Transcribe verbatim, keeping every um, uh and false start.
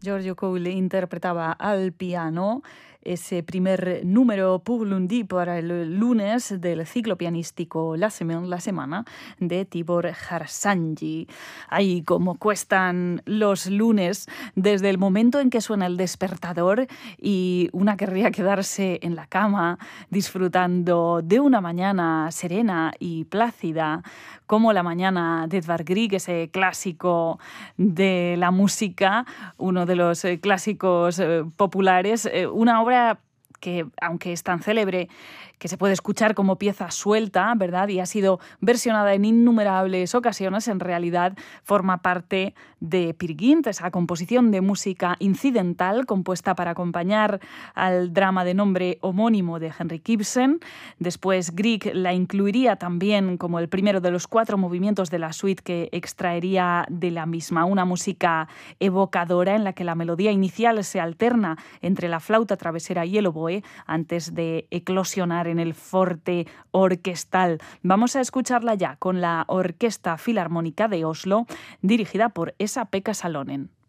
Giorgio Cole interpretaba al piano ese primer número pour lundi para el lunes del ciclo pianístico La Semaine, la semana de Tibor Harsanyi. Ay, cómo cuestan los lunes desde el momento en que suena el despertador y una querría quedarse en la cama disfrutando de una mañana serena y plácida, como la mañana de Edvard Grieg, ese clásico de la música, uno de los eh, clásicos eh, populares, eh, una obra que, aunque es tan célebre, que se puede escuchar como pieza suelta, ¿verdad? Y ha sido versionada en innumerables ocasiones, en realidad forma parte de Peer Gynt, esa composición de música incidental compuesta para acompañar al drama de nombre homónimo de Henrik Ibsen. Después Grieg la incluiría también como el primero de los cuatro movimientos de la suite que extraería de la misma, una música evocadora en la que la melodía inicial se alterna entre la flauta travesera y el oboe antes de eclosionar en el forte orquestal. Vamos a escucharla ya con la Orquesta Filarmónica de Oslo, dirigida por Esa-Pekka Salonen.